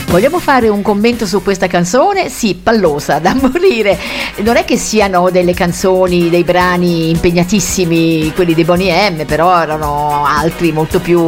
Vogliamo fare un commento su questa canzone? Sì, pallosa da morire. Non è che siano delle canzoni, dei brani impegnatissimi, quelli dei Boney M, però erano altri molto più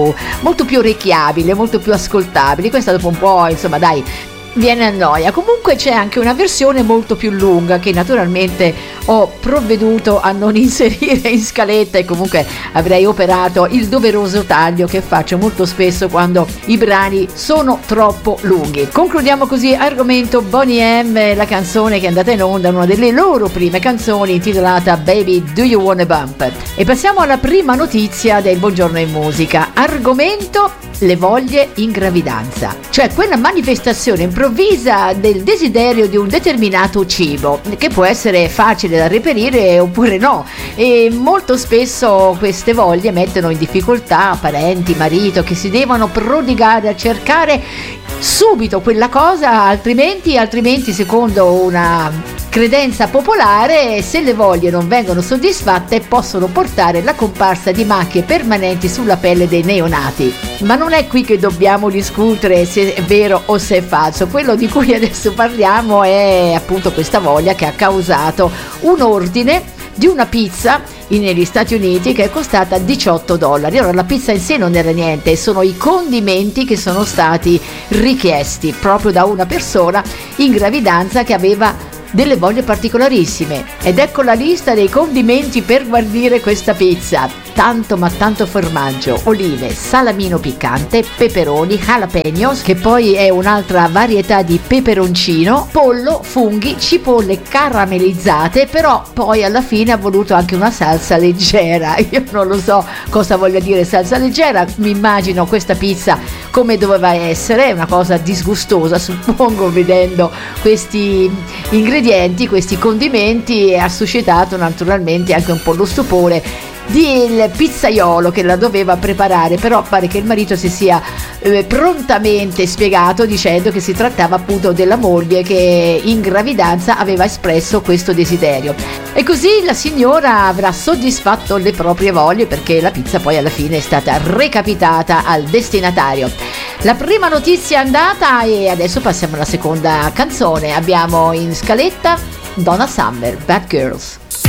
orecchiabili, molto più ascoltabili. Questa dopo un po', insomma, dai, viene a noia. Comunque c'è anche una versione molto più lunga che naturalmente ho provveduto a non inserire in scaletta, e comunque avrei operato il doveroso taglio che faccio molto spesso quando i brani sono troppo lunghi. Concludiamo così argomento Boney M, la canzone che è andata in onda, una delle loro prime canzoni, intitolata Baby Do You Wanna Bump. E passiamo alla prima notizia del Buongiorno in Musica. Argomento: le voglie in gravidanza, cioè quella manifestazione improvvisa del desiderio di un determinato cibo, che può essere facile da reperire oppure no, e molto spesso queste voglie mettono in difficoltà parenti, marito, che si devono prodigare a cercare subito quella cosa, altrimenti secondo una credenza popolare, se le voglie non vengono soddisfatte possono portare alla comparsa di macchie permanenti sulla pelle dei neonati. Ma non è qui che dobbiamo discutere se è vero o se è falso. Quello di cui adesso parliamo è appunto questa voglia che ha causato un ordine di una pizza negli Stati Uniti che è costata $18. Ora, la pizza in sé non era niente, sono i condimenti che sono stati richiesti proprio da una persona in gravidanza che aveva delle voglie particolarissime. Ed ecco la lista dei condimenti per guarnire questa pizza: tanto ma tanto formaggio, olive, salamino piccante, peperoni, jalapenos, che poi è un'altra varietà di peperoncino, pollo, funghi, cipolle caramellizzate, però poi alla fine ha voluto anche una salsa leggera. Io non lo so cosa voglia dire salsa leggera, mi immagino questa pizza come doveva essere, una cosa disgustosa suppongo, vedendo questi ingredienti, questi condimenti, e ha suscitato naturalmente anche un po' lo stupore del pizzaiolo che la doveva preparare. Però pare che il marito si sia prontamente spiegato dicendo che si trattava appunto della moglie che in gravidanza aveva espresso questo desiderio, e così la signora avrà soddisfatto le proprie voglie, perché la pizza poi alla fine è stata recapitata al destinatario. La prima notizia è andata e adesso passiamo alla seconda canzone. Abbiamo in scaletta Donna Summer, Bad Girls.